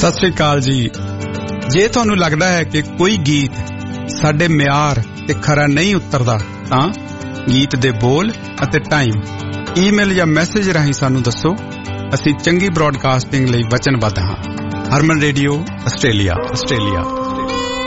सत श्री अकाल जी। जे तुहानू लगदा है कि कोई गीत साडे म्यार ते खरा नहीं उतरदा तां गीत दे बोल अते टाइम ईमेल या मैसेज राਹੀਂ सानू दसो। असीं चंगी ब्रॉडकास्टिंग लई वचनबद्ध हां। Harman radio Australia.